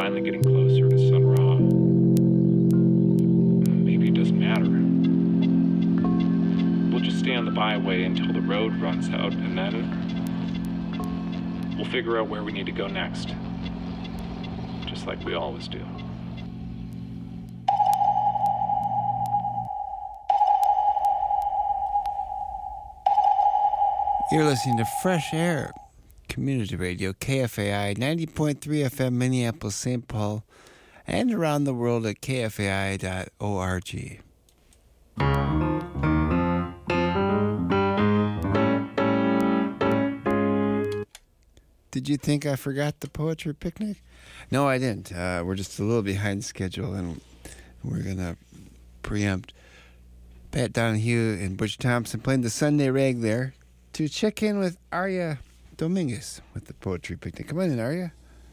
finally getting closer to Sun Ra. Maybe it doesn't matter. We'll just stay on the byway until the road runs out, and then we'll figure out where we need to go next. Just like we always do. You're listening to Fresh Air, Community Radio, KFAI, 90.3 FM, Minneapolis, St. Paul, and around the world at kfai.org. Did you think I forgot the poetry picnic? No, I didn't. We're just a little behind schedule, and we're going to preempt Pat Donahue and Butch Thompson playing the Sunday Rag there to check in with Aria Dominguez with the Poetry Picnic. Come on in, Aria.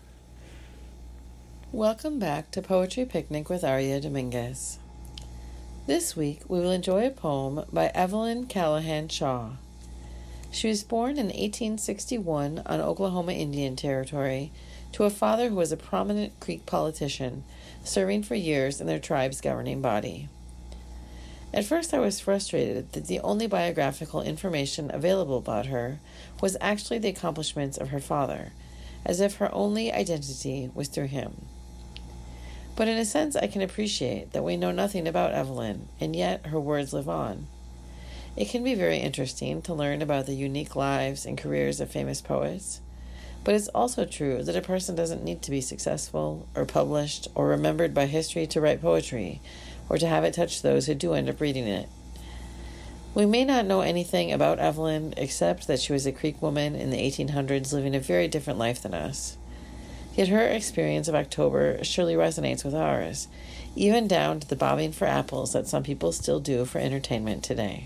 Welcome back to Poetry Picnic with Aria Dominguez. This week, we will enjoy a poem by Evelyn Callahan Shaw. She was born in 1861 on Oklahoma Indian Territory to a father who was a prominent Creek politician, serving for years in their tribe's governing body. At first I was frustrated that the only biographical information available about her was actually the accomplishments of her father, as if her only identity was through him. But in a sense I can appreciate that we know nothing about Evelyn, and yet her words live on. It can be very interesting to learn about the unique lives and careers of famous poets, but it's also true that a person doesn't need to be successful or published or remembered by history to write poetry, or to have it touch those who do end up reading it. We may not know anything about Evelyn except that she was a Creek woman in the 1800s living a very different life than us. Yet her experience of October surely resonates with ours, even down to the bobbing for apples that some people still do for entertainment today.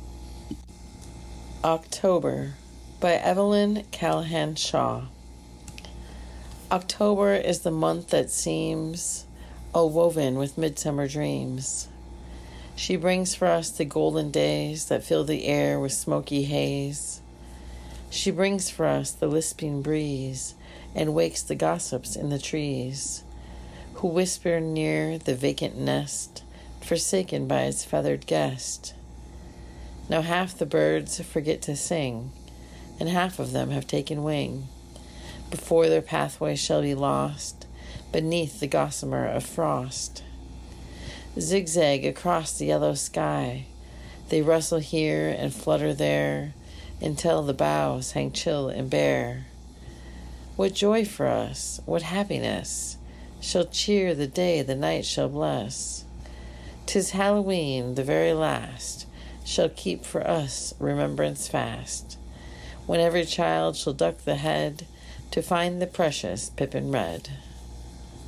October by Evelyn Callahan Shaw. October is the month that seems woven with midsummer dreams. She brings for us the golden days that fill the air with smoky haze. She brings for us the lisping breeze and wakes the gossips in the trees, who whisper near the vacant nest, forsaken by its feathered guest. Now half the birds forget to sing, and half of them have taken wing, before their pathway shall be lost beneath the gossamer of frost. Zigzag across the yellow sky, they rustle here and flutter there, until the boughs hang chill and bare. What joy for us, what happiness, shall cheer the day the night shall bless. 'Tis Halloween, the very last, shall keep for us remembrance fast, when every child shall duck the head to find the precious pippin red.